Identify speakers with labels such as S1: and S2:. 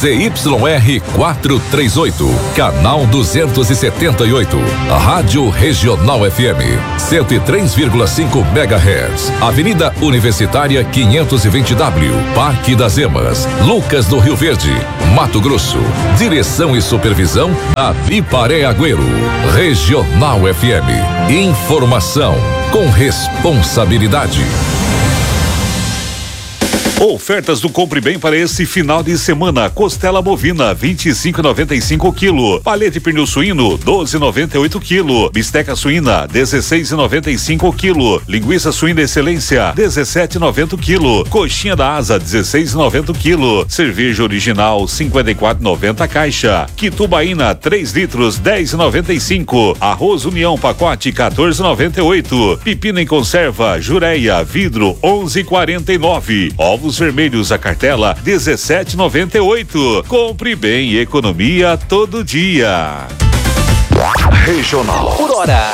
S1: ZYR 438, canal 278, Rádio Regional FM, 103,5 MHz, Avenida Universitária 520W, Parque das Emas, Lucas do Rio Verde, Mato Grosso. Direção e supervisão Davi Paré Agüero. Regional FM, informação com responsabilidade.
S2: Ofertas do Compre Bem para esse final de semana: costela bovina 25,95 kg, paleta de pernil suíno 12,98 kg, bisteca suína 16,95 kg, linguiça suína excelência 17,90 kg, coxinha da asa 16,90 kg, cerveja original 54,90 caixa, quitubaína 3 litros 10,95, arroz União pacote 14,98, pepino em conserva Jureia vidro 11,49, ovos vermelhos a cartela 17,98. Compre bem, economia todo dia.
S3: Regional. Por hora.